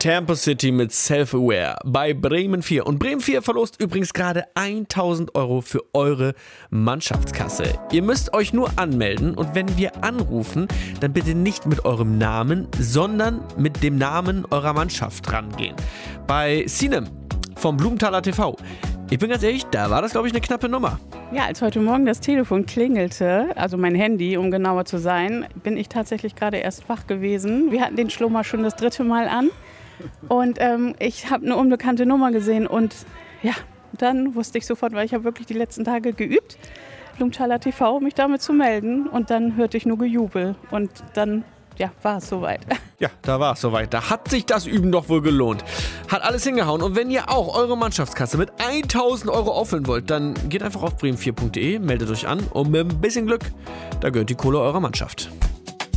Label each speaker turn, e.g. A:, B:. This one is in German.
A: Tempo City mit Self-Aware bei Bremen 4. Und Bremen 4 verlost übrigens gerade 1.000 Euro für eure Mannschaftskasse. Ihr müsst euch nur anmelden und wenn wir anrufen, dann bitte nicht mit eurem Namen, sondern mit dem Namen eurer Mannschaft rangehen. Bei Sinem vom Blumenthaler TV. Ich bin ganz ehrlich, da war das, glaube ich, eine knappe Nummer.
B: Ja, als heute Morgen das Telefon klingelte, also mein Handy, um genauer zu sein, bin ich tatsächlich gerade erst wach gewesen. Wir hatten den Schlummer schon das 3. Mal an und ich habe eine unbekannte Nummer gesehen und ja, dann wusste ich sofort, weil ich habe wirklich die letzten Tage geübt, Blumenthaler TV, mich damit zu melden und dann hörte ich nur Gejubel und dann war es soweit.
A: Ja, da war es soweit. Da hat sich das Üben doch wohl gelohnt. Hat alles hingehauen. Und wenn ihr auch eure Mannschaftskasse mit 1.000 Euro auffüllen wollt, dann geht einfach auf bremen4.de, meldet euch an und mit ein bisschen Glück, da gehört die Kohle eurer Mannschaft.